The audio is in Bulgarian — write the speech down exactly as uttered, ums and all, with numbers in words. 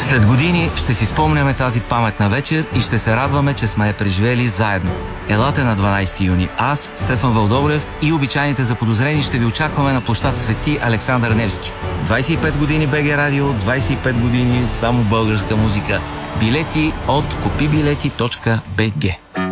След години ще си спомняме тази паметна вечер и ще се радваме, че сме я преживели заедно. Елате на дванайсети юни. Аз, Стефан Вълдогрев и обичайните заподозрени ще ви очакваме на площад Свети Александър Невски. двайсет и пет години БГ Радио, двайсет и пет години само българска музика. Билети от купи билети точка би джи.